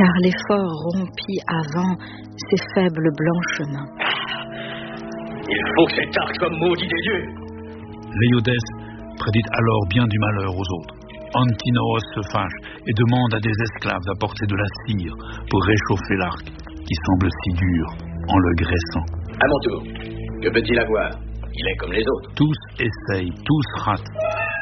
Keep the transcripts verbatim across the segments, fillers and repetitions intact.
car l'effort rompit avant ses faibles blanches mains. Il faut que cet arc soit maudit des dieux. Léodès prédit alors bien du malheur aux autres. Antinoos se fâche et demande à des esclaves d'apporter de la cire pour réchauffer l'arc, qui semble si dur en le graissant. À mon tour, que peut-il avoir? Il est comme les autres. Tous essayent, tous ratent.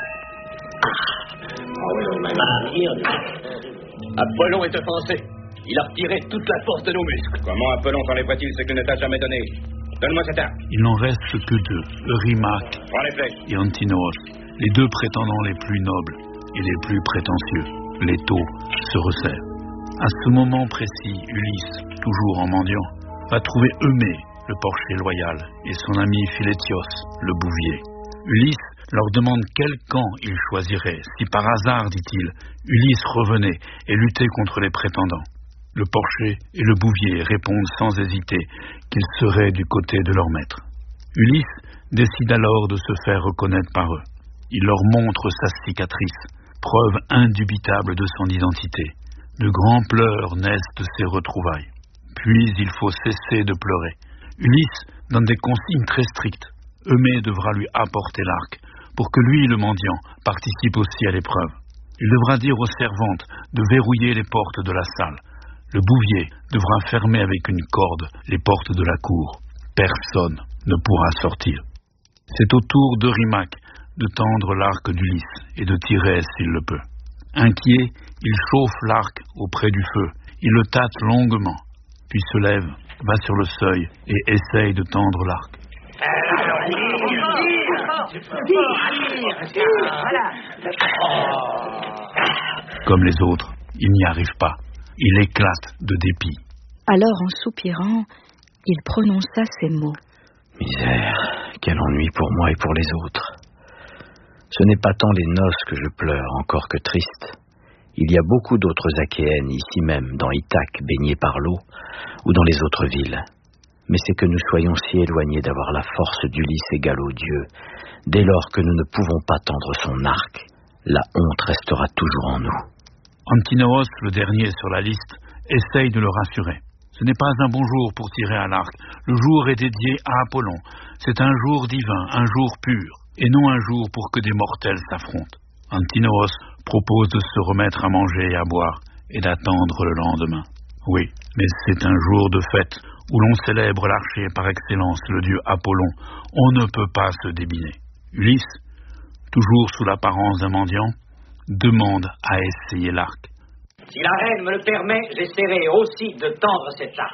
Apollon est offensé. Il a retiré toute la force de nos muscles. Comment Apollon t'enlèverait-il ce qu'il ne t'a jamais donné? Donne-moi cet arc. Il n'en reste que deux, Eurymaque et Antinoos, les deux prétendants les plus nobles et les plus prétentieux. L'étau se resserre. À ce moment précis, Ulysse, toujours en mendiant, va trouver Eumée, le porcher loyal, et son ami Philétios, le bouvier. Ulysse leur demande quel camp ils choisiraient, si par hasard, dit-il, Ulysse revenait et luttait contre les prétendants. Le porcher et le bouvier répondent sans hésiter qu'ils seraient du côté de leur maître. Ulysse décide alors de se faire reconnaître par eux. Il leur montre sa cicatrice, preuve indubitable de son identité. De grands pleurs naissent de ces retrouvailles. Puis il faut cesser de pleurer. Ulysse donne des consignes très strictes. Eumée devra lui apporter l'arc, pour que lui, le mendiant, participe aussi à l'épreuve. Il devra dire aux servantes de verrouiller les portes de la salle. Le bouvier devra fermer avec une corde les portes de la cour. Personne ne pourra sortir. C'est au tour d'Eurymaque de tendre l'arc d'Ulysse et de tirer s'il le peut. Inquiet, il chauffe l'arc auprès du feu. Il le tâte longuement, puis se lève, va sur le seuil et essaye de tendre l'arc. Comme les autres, il n'y arrive pas. Il éclate de dépit. Alors, en soupirant, il prononça ces mots. Misère, quel ennui pour moi et pour les autres. Ce n'est pas tant les noces que je pleure, encore que triste. Il y a beaucoup d'autres Achéennes ici même, dans Ithaque, baignées par l'eau, ou dans les autres villes. Mais c'est que nous soyons si éloignés d'avoir la force d'Ulysse égale aux dieux. Dès lors que nous ne pouvons pas tendre son arc, la honte restera toujours en nous. Antinoos, le dernier sur la liste, essaye de le rassurer. Ce n'est pas un bon jour pour tirer à l'arc. Le jour est dédié à Apollon. C'est un jour divin, un jour pur, et non un jour pour que des mortels s'affrontent. Antinoos propose de se remettre à manger et à boire, et d'attendre le lendemain. Oui, mais c'est un jour de fête, où l'on célèbre l'archer par excellence, le dieu Apollon. On ne peut pas se débiner. Ulysse, toujours sous l'apparence d'un mendiant, demande à essayer l'arc. Si la reine me le permet, j'essaierai aussi de tendre cet arc.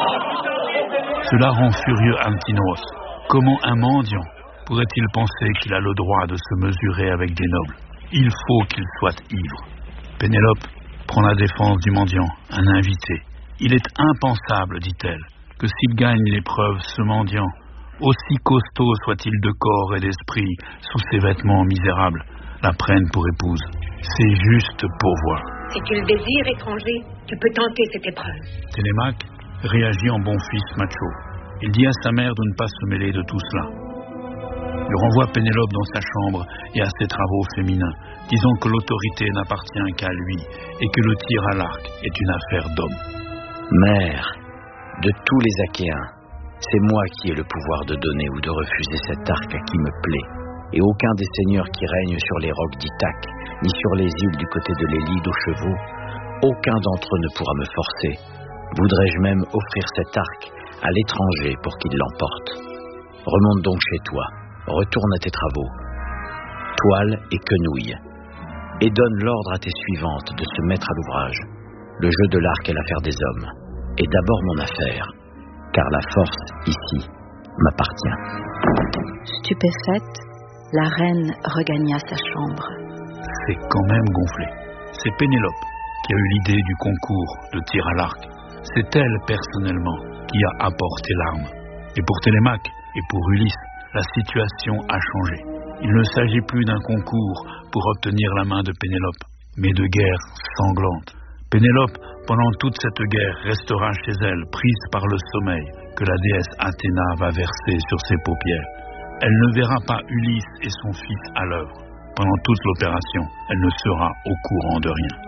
Cela rend furieux Antinoos. Comment un mendiant pourrait-il penser qu'il a le droit de se mesurer avec des nobles? Il faut qu'il soit ivre. Pénélope prend la défense du mendiant, un invité. Il est impensable, dit-elle, que s'il gagne l'épreuve, ce mendiant, aussi costaud soit-il de corps et d'esprit, sous ses vêtements misérables, la prenne pour épouse. C'est juste pour voir. Si tu le désires, étranger, tu peux tenter cette épreuve. Télémaque réagit en bon fils macho. Il dit à sa mère de ne pas se mêler de tout cela. Il renvoie Pénélope dans sa chambre et à ses travaux féminins, disant que l'autorité n'appartient qu'à lui et que le tir à l'arc est une affaire d'homme. Mère, de tous les Achéens, c'est moi qui ai le pouvoir de donner ou de refuser cet arc à qui me plaît, et aucun des seigneurs qui règnent sur les rocs d'Ithaque, ni sur les îles du côté de l'Élide aux chevaux, aucun d'entre eux ne pourra me forcer. Voudrais-je même offrir cet arc à l'étranger pour qu'il l'emporte. Remonte donc chez toi, retourne à tes travaux, toile et quenouille, et donne l'ordre à tes suivantes de se mettre à l'ouvrage. Le jeu de l'arc est l'affaire des hommes, et d'abord mon affaire, car la force, ici, m'appartient. Stupéfaite, la reine regagna sa chambre. C'est quand même gonflé. C'est Pénélope qui a eu l'idée du concours de tir à l'arc. C'est elle, personnellement, qui a apporté l'arme. Et pour Télémaque et pour Ulysse, la situation a changé. Il ne s'agit plus d'un concours pour obtenir la main de Pénélope, mais de guerre sanglante. Pénélope, pendant toute cette guerre, restera chez elle, prise par le sommeil que la déesse Athéna va verser sur ses paupières. Elle ne verra pas Ulysse et son fils à l'œuvre. Pendant toute l'opération, elle ne sera au courant de rien.